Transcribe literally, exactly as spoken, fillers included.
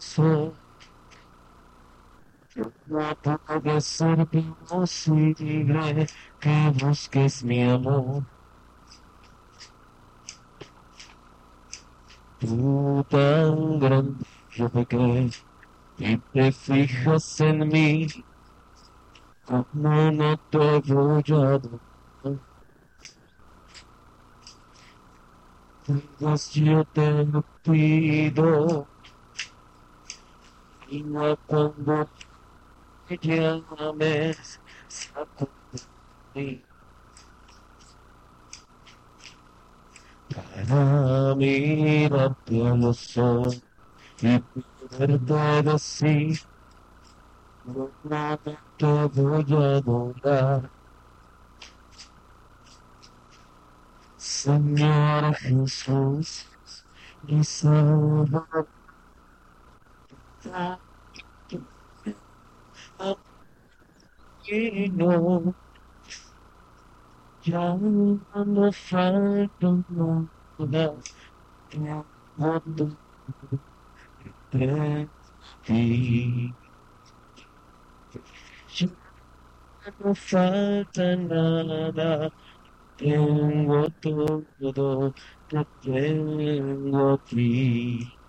So no puede ser posible que busques mi amor. Tú tan grande yo me crees y te fijas en mí, como no te voy a dar. Pues yo te lo pido y no cuando me llames, saco de mí para mirarte a los ojos y poderte decir, no, no te voy a adorar. Señor Jesús, y Salvador, aquí no, ya no me falta nada, tengo de ti. Ya no falta nada, tengo todo, te tengo a ti.